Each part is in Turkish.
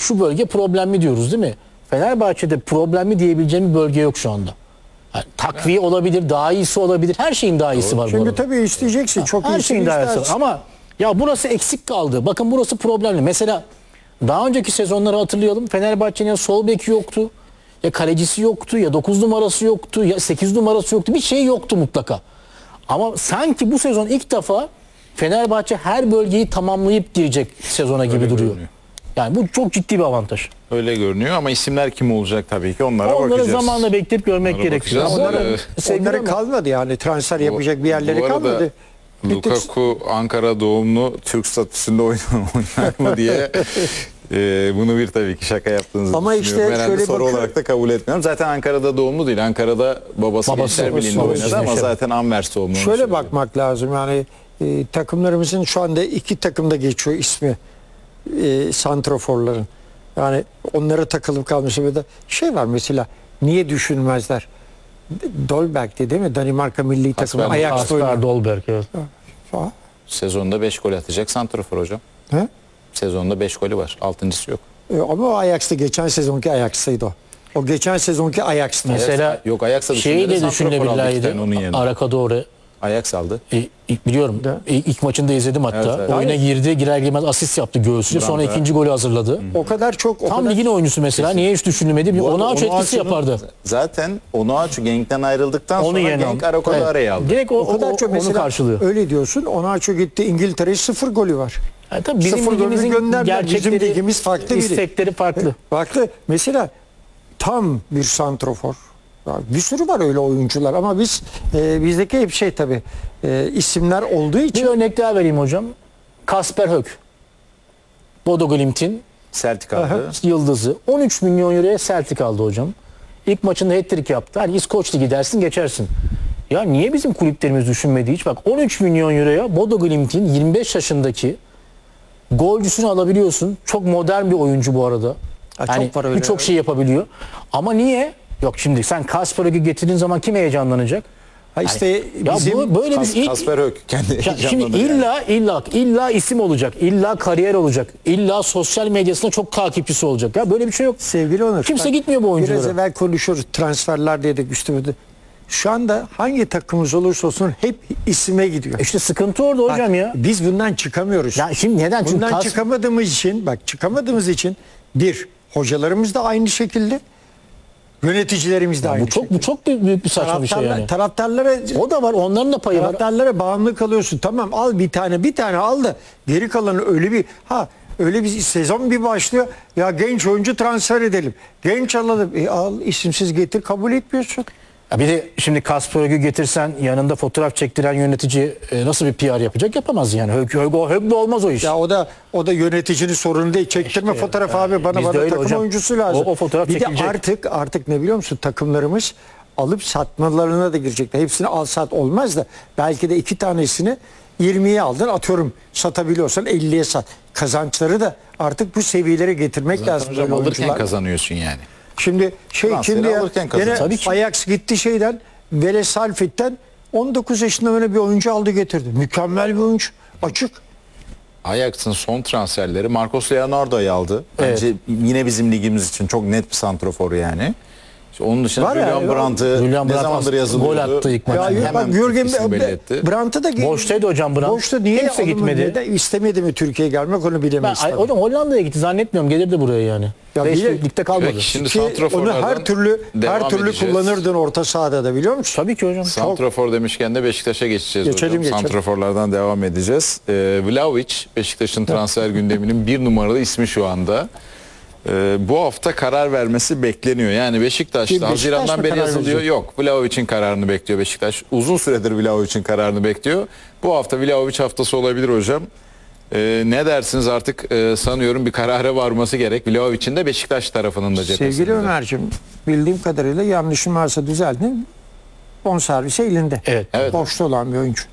şu bölge problemli diyoruz değil mi? Fenerbahçe'de problemli diyebileceğim bir bölge yok şu anda. Yani takviye olabilir, daha iyisi olabilir. Her şeyin daha iyisi var bu Çünkü arada. tabii isteyeceksin. Çok Her iyisini şeyin daha iyisi var. istersin. Ama ya burası eksik kaldı. Bakın burası problemli. Mesela daha önceki sezonları hatırlayalım. Fenerbahçe'nin ya sol beki yoktu, ya kalecisi yoktu, ya 9 numarası yoktu, ya 8 numarası yoktu. Bir şey yoktu mutlaka. Ama sanki bu sezon ilk defa Fenerbahçe her bölgeyi tamamlayıp girecek sezona gibi duruyor. görünüyor. Yani bu çok ciddi bir avantaj. Öyle görünüyor ama isimler kim olacak tabii ki onlara Onları bakacağız. zamanla bekleyip görmek Onlara gerekiyor. bakacağız. Onların kalmadı yani transfer yapacak bir yerleri Bu arada kalmadı. Lukaku Ankara doğumlu Türk statüsünde oynar mı diye bunu bir tabii ki şaka yaptığınızı Ama düşünüyorum. işte Herhalde şöyle soru bakın- olarak da kabul etmiyorum. Zaten Ankara'da doğumlu değil. Ankara'da babası Gençler Birliği'nde babası oynadı ama Gençler. zaten Anvers doğumlu. onu Şöyle söylüyorum. bakmak lazım yani takımlarımızın şu anda 2 takımda geçiyor ismi santroforların. Yani onlara takılıp kalmış bir de şey var mesela niye düşünmezler? Dolberg'ti değil mi? Danimarka milli takımı Kasper- Ajax'ta Kasper oynuyor. Dolberg. Evet. Sezonda 5 gol atacak santrafor hocam. He? Sezonda 5 golü var. 6.'sı yok. Ama o Ajax'ta geçen sezonki Ajax'taydı o. O geçen sezonki Ajax'tı. Mesela Yok, Ajax'a şeyi de santrafor aldı iki düşünebilirdi. tane onun yerine. Araka doğru. Ajax aldı. Biliyorum. İlk maçında izledim hatta. Evet, evet. Oyuna girdi, girer girmez asist yaptı göğsüyle. Sonra Bravo. ikinci golü hazırladı. O kadar çok o Tam kadar ligin oyuncusu mesela. Niye hiç düşünülmedi? Bir Bu arada Onaçu etkisi Onuachu'nun- yapardı. Zaten Onuachu Genk'ten ayrıldıktan Onu sonra yerine Genk aldı. Arako'da Evet. araya aldı. Direkt o kadar çok onu mesela karşılıyor. öyle diyorsun. Onaçu gitti İngiltere'ye 0 golü var. Yani tabii bizim 0 golü ligimizin gönderdiler. Bizim gerçekleri, ligimiz farklı biri. istekleri farklı. Farklı. Mesela tam bir santrofor. Ya bir sürü var öyle oyuncular ama bizdeki hep şey tabii isimler olduğu Bir için örnek daha vereyim hocam. Kasper Höck. Bodo Glimt'in Celtic aldı. yıldızı. 13 milyon euroya Celtic aldı hocam. İlk maçında hat-trick yaptı. Hani İskoç Ligi dersin geçersin. Ya niye bizim kulüplerimiz düşünmedi hiç? Bak 13 milyon euroya Bodo Glimt'in 25 yaşındaki golcüsünü alabiliyorsun. Çok modern bir oyuncu bu arada. Ha, Yani çok var öyle. birçok şey yapabiliyor. Ama niye? Yok şimdi sen Kasper Höck'ü getirdiğin zaman kim heyecanlanacak? ha işte Ya bizim bu böyle bir Kasper Höck kendi ya şimdi heyecanlandı illa isim olacak, illa kariyer olacak, illa sosyal medyasında çok takipçisi olacak. Ya böyle bir şey yok. sevgili Onur. Kimse bak, gitmiyor bu oyunculara. Biraz evvel konuşuyoruz transferler dedik üstümüzde. Şu anda hangi takımımız olursa olsun hep isime gidiyor. İşte sıkıntı orada Bak, hocam ya. Biz bundan çıkamıyoruz. Ya şimdi neden? Çünkü Bundan çıkamadığımız için bir hocalarımız da aynı şekilde yöneticilerimiz de aynı bu çok büyük bir saçma bir şey yani. Taraftarlara O da var, onların da payı var. taraftarlara bağımlı kalıyorsun. Tamam al bir tane al da geri kalanı öyle bir sezon bir başlıyor. Ya genç oyuncu transfer edelim. Genç alalım. Al isimsiz getir kabul etmiyorsun. Ya bir de şimdi Kasper Höck'ü getirsen yanında fotoğraf çektiren yönetici nasıl bir PR yapacak? Yapamaz yani. Höck'le olmaz o iş. Ya o da yöneticinin sorunu değil. Çektirme fotoğraf abi bana bizde öyle takım hocam. oyuncusu lazım. O fotoğraf bir de çekilecek. artık ne biliyor musun takımlarımız alıp satmalarına da girecekler. Hepsini al sat olmaz da belki de 2 tanesini 20'ye aldın atıyorum satabiliyorsan 50'ye sat. Kazançları da artık bu seviyelere getirmek Zaten lazım. hocam böyle alırken oyuncular. kazanıyorsun yani. Şimdi Transferi şimdi alırken kazanır. Tabii ki. Ajax gitti şeyden Vélez Salfit'ten 19 yaşında böyle bir oyuncu aldı getirdi. Mükemmel bir oyuncu. Açık. Ajax'ın son transferleri Marcos Leonardo'yu aldı. Bence yine bizim ligimiz için çok net bir santrofor yani. İşte onun dışında Var ya, Julian Brandt'ı Julian ne Brandt zamandır yazılıyordu. gol attı ilk maçta. Ya Hemen bak Jürgen ismini belli etti. Brandt'ı da Boştaydı hocam Brandt. Boşta niye Kimse gitmedi. Neden istemedi mi Türkiye'ye gelmek onu bilemeyiz. tabii. Hocam Hollanda'ya gitti zannetmiyorum. Gelirdi buraya yani. Ya Ve işte bile- ligde kalmadı. Peki şimdi Ki onu santroforlardan her türlü devam edeceğiz. kullanırdın orta sahada da biliyor musun? Tabii ki hocam. Santrafor demişken de Beşiktaş'a geçeceğiz Geçelim. hocam. Santraforlardan devam edeceğiz. Vlahovic Beşiktaş'ın transfer gündeminin bir numaralı ismi şu anda. Bu hafta karar vermesi bekleniyor. Yani Ki Beşiktaş'ta Beşiktaş Haziran'dan mı beri karar yazılıyor. verecek? Yok, Vlahovic'in kararını bekliyor Beşiktaş. Uzun süredir Vlahovic'in kararını bekliyor. Bu hafta Vlahovic haftası olabilir hocam. Ne dersiniz artık sanıyorum bir karara varması gerek. Vlahovic'in de Beşiktaş tarafının da cephesinde. Sevgili Ömerciğim bildiğim kadarıyla yanlışım varsa düzeltin. Bonservisi elinde. Evet. Evet. Boşta olan bir oyuncu.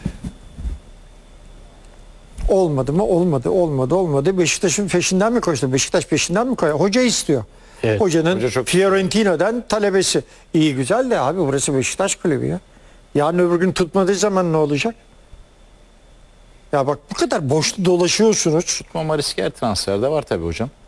Olmadı mı? Olmadı. Beşiktaş'ın peşinden mi koştu? Beşiktaş peşinden mi koştu? Hoca istiyor. Evet. Hocanın Hoca çok- Fiorentina'dan talebesi. İyi güzel de abi burası Beşiktaş kulübü ya. Yarın öbür gün tutmadığı zaman ne olacak? Ya bak bu kadar boşta dolaşıyorsunuz. Tutmama riski her transferde var tabii hocam.